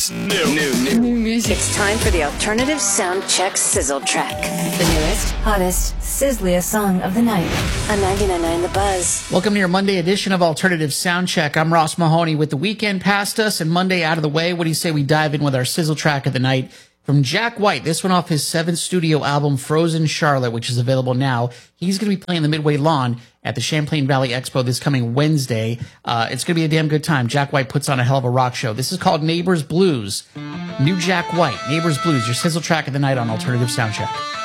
New music. It's time for the Alternative Sound Check Sizzle Track. The newest, hottest, sizzliest song of the night. On 99.9 The Buzz. Welcome to your Monday edition of Alternative Soundcheck. I'm Ross Mahoney. With the weekend past us and Monday out of the way, what do you say we dive in with our sizzle track of the night? From Jack White, this one off his 7th studio album, Frozen Charlotte, which is available now. He's going to be playing the Midway Lawn at the Champlain Valley Expo this coming Wednesday. It's going to be a damn good time. Jack White puts on a hell of a rock show. This is called Neighbors Blues. New Jack White, Neighbors Blues, your sizzle track of the night on Alternative Soundcheck.